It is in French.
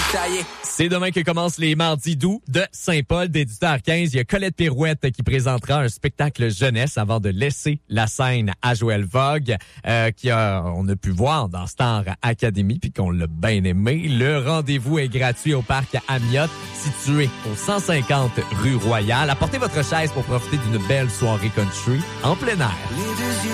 Ça y est. C'est demain que commencent les Mardis doux de Saint-Paul dès 18h15. Il y a Colette Pirouette qui présentera un spectacle jeunesse avant de laisser la scène à Joël Vogue, on a pu voir dans Star Academy puis qu'on l'a bien aimé. Le rendez-vous est gratuit au parc Amiotte, situé au 150 rue Royale. Apportez votre chaise pour profiter d'une belle soirée country en plein air.